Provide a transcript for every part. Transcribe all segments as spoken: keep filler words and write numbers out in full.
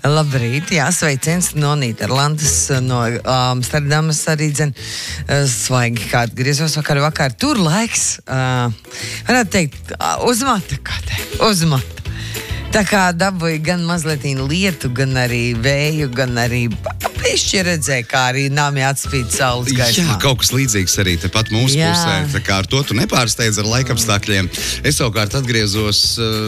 Labrīt, jā, sveiciens no Nīderlandes, no Amsterdamas arī, dzen, svaigi kā atgriezos vakar vakar. Tur laiks, uh, varētu teikt, uz mata, kā te, uz mata. Tā kā dabūja gan mazliet lietu, gan arī vēju, gan arī pišķi redzēja, kā arī nāmi atspīd saules gaismā. Jā, kaut kas līdzīgs arī tepat mūsu Jā. pusē. Tā kā ar to tu nepārsteidz ar laikapstākļiem. Es savukārt atgriezos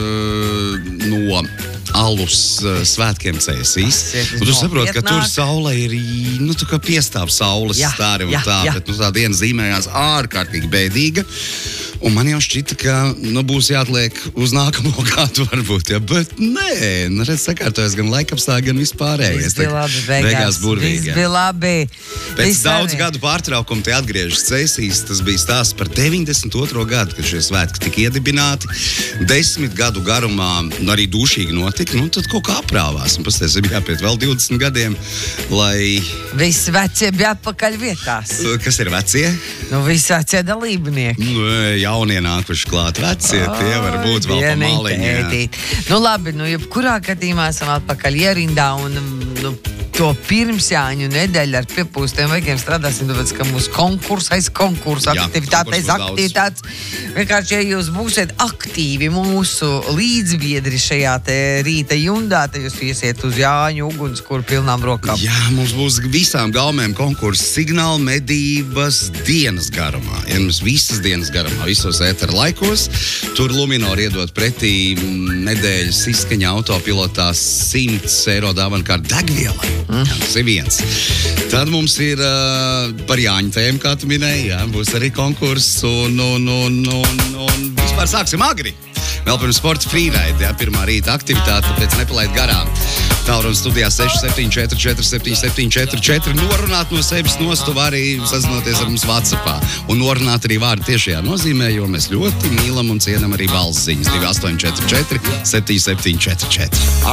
uh, no alus uh, svētkiem Cēsīs. Un tu saproti, ka tur saule ir, nu, tu kā piestāv saules Jā, stāri un jā, tā, jā. bet nu, tā diena zīmējās ārkārtīgi bēdīga. Un man jau šķita, ka nu, būs jāatliek uz nākamo gadu varbūt, ja, bet nē, nu, redz, sakārtojas gan laikapstākļi, gan vispārējais. Viss bija labi, beigās. beigās burvīgi. Viss bija labi. Pēc Viss daudz arī. gadu pārtraukumu te atgriežas Cēsīs. Tas bija stāsts par deviņdesmit otro gadu, kad šie svētki tika iedibināti. Desmit gadu garumā nu, arī dušīgi notika, nu tad kaut kā aprāvās. Un pasties, bija jāpiet vēl divdesmit gadiem, lai... Visi vecie bija atpakaļ vietās. Kas ir vecie? Nu, visi vecie dalībnieki. Nu, jaunie nākuši klāt. Vecie, tie var būt vēl pa maliņā. Nu labi, nu jebkurā gadījumā esam atpakaļ ierindā un nu, to pirmsjāņu nedēļu ar piepūstiem veikiem strādāsim, tāpēc, ka mūsu konkurs aiz konkursu, Jā, aktivitātes, konkursu aktivitātes. Vienkārši, ja jūs būsiet aktīvi mūsu līdzbiedri šajā te rīta jundā, tad jūs iesiet uz Jāņu ugunskura pilnām rokām. Jā, mums būs visām gaumēm konkursu signāli medības dienas garumā. Ja mums visas dienas garumā, visos ētera laikos, tur Luminor iedot pretī nedēļas izskaņa autopilotā simts eiro dāvana kā degvielai. Mm. Jā, tas ir viens. Tad mums ir uh, par Jāņu tēmu, kā tu minēji, jā, būs arī konkurss un, un, un, un, un vispār sāksim agri. Vēl pirms sporta frīraidi, jā, pirmā rīta aktivitāte, tāpēc nepalaid garām. Tālruni studijā seši septiņi četri četri septiņi septiņi četri četri. Norunāt no sevis nost, tu vari sazinoties ar mums WhatsAppā. Un norunāt arī vārdu tiešajā nozīmē, jo mēs ļoti mīlam un cienam arī balss ziņas. divi astoņi četri četri septiņi septiņi četri četri.